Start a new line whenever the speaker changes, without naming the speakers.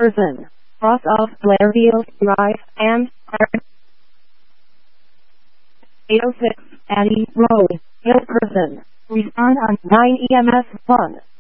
Person. Cross off Blairfield Drive and 806 Addie Road, Hill Person. Respond on 9 EMS 1.